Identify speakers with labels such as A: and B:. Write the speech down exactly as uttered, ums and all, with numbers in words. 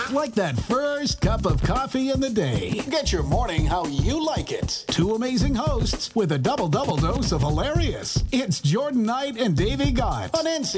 A: Like that first cup of coffee in the day. Get your morning how you like it. Two amazing hosts with a double-double dose of hilarious. It's Jordan Knight and Davey Gott on N C